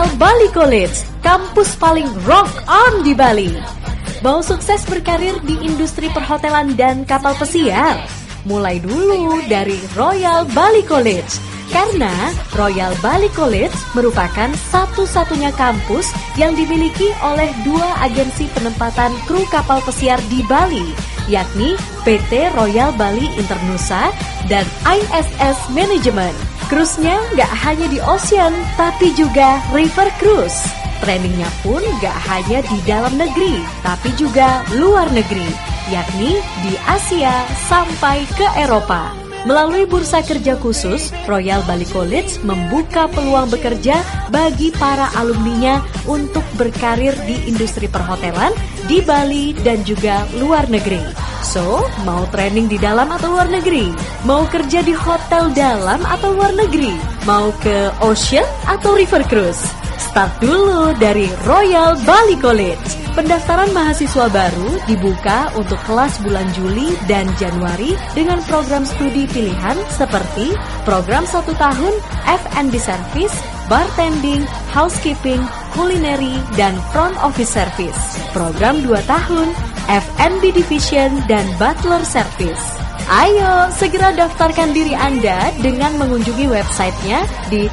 Royal Bali College, kampus paling rock on di Bali. Mau sukses berkarir di industri perhotelan dan kapal pesiar? Mulai dulu dari Royal Bali College. Karena Royal Bali College merupakan satu-satunya kampus yang dimiliki oleh 2 agensi penempatan kru kapal pesiar di Bali, yakni PT Royal Bali Internusa dan ISS Management. Cruise-nya nggak hanya di ocean, tapi juga river cruise. Trainingnya pun nggak hanya di dalam negeri, tapi juga luar negeri, yakni di Asia sampai ke Eropa. Melalui bursa kerja khusus, Royal Bali College membuka peluang bekerja bagi para alumninya untuk berkarir di industri perhotelan di Bali dan juga luar negeri. So, mau training di dalam atau luar negeri? Mau kerja di hotel dalam atau luar negeri? Mau ke ocean atau river cruise? Start dulu dari Royal Bali College. Pendaftaran mahasiswa baru dibuka untuk kelas bulan Juli dan Januari dengan program studi pilihan seperti program 1 tahun F&B Service, Bartending, Housekeeping, Culinary, dan Front Office Service. Program 2 tahun F&B Division dan Butler Service. Ayo, segera daftarkan diri Anda dengan mengunjungi websitenya di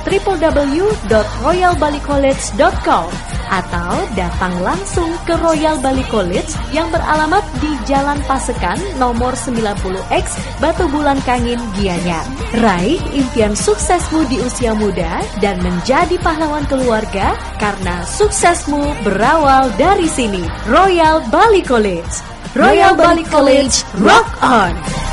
www.royalbalicollege.com atau datang langsung ke Royal Bali College yang beralamat di Jalan Pasekan nomor 90X Batu Bulan Kangin, Gianyar. Raih impian suksesmu di usia muda dan menjadi pahlawan keluarga karena suksesmu berawal dari sini. Royal Bali College. Royal Bali College, rock on!